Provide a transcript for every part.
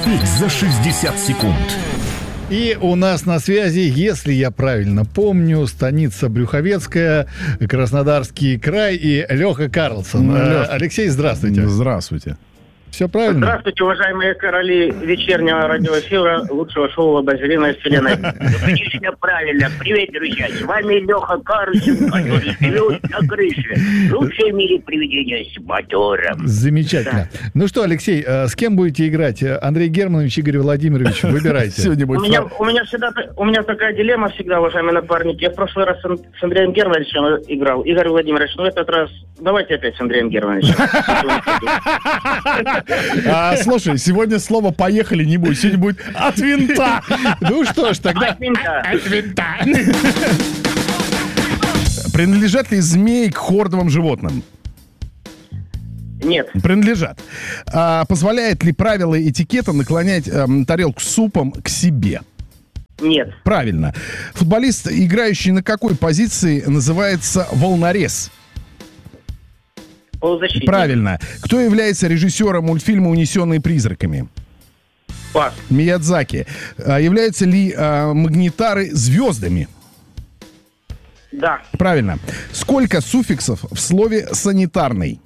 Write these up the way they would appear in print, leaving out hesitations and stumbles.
успеть за 60 секунд. И у нас на связи, если я правильно помню, станица Брюховецкая, Краснодарский край и Леха Карлсон. Алексей, здравствуйте. Здравствуйте. Все правильно? Здравствуйте, уважаемые короли вечернего радиоэфира, лучшего шоу «Лобозрина» из вселенной. Конечно, правильно. Привет, друзья. С вами Леха Карлсон, который живет на крыше. Лучшее в мире привидение с мотором. Замечательно. Да. Ну что, Алексей, с кем будете играть? Андрей Германович, Игорь Владимирович, выбирайте. Сегодня будет у меня такая дилемма всегда, уважаемые напарники. Я в прошлый раз с Андреем Германовичем играл. Игорь Владимирович, в этот раз давайте опять с Андреем Германовичем. Слушай, сегодня слово «поехали» не будет. Сегодня будет «от винта». Ну что ж, тогда... От винта. Принадлежат ли змеи к хордовым животным? Нет. Принадлежат. Позволяет ли правило этикета наклонять тарелку с супом к себе? Нет. Правильно. Футболист, играющий на какой позиции, называется волнорез? Полузащитник. Правильно. Кто является режиссером мультфильма «Унесенные призраками»? Пас. Миядзаки. Являются ли магнитары звездами? Да. Правильно. Сколько суффиксов в слове «санитарный»?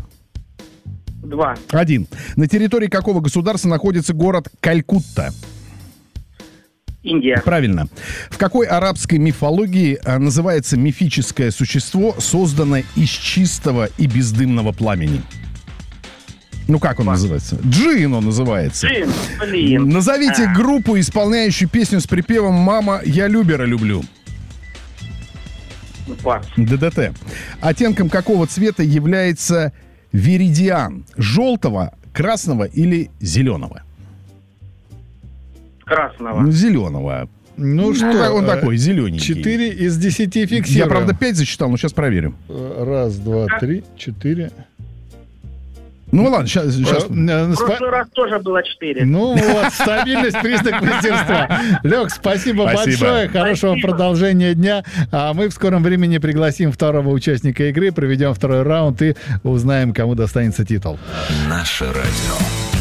2. 1. На территории какого государства находится город Калькутта? Индия. Правильно. В какой арабской мифологии называется мифическое существо, созданное из чистого и бездымного пламени? Ну, как он называется? Джин он называется. Джин, блин. Назовите группу, исполняющую песню с припевом «Мама, я Любера люблю». Пас. ДДТ. Оттенком какого цвета является веридиан? Желтого, красного или зеленого? Красного. Зеленого. Ну что, он такой, зелененький. 4 из 10 фиксируем. Я, правда, 5 зачитал, но сейчас проверим. 1, 2, 3, 4. Ну ладно, сейчас. В прошлый раз тоже было 4. Ну вот, стабильность, признак мастерства. Лех, спасибо большое, хорошего продолжения дня. А мы в скором времени пригласим второго участника игры, проведем второй раунд и узнаем, кому достанется титул. Наше радио.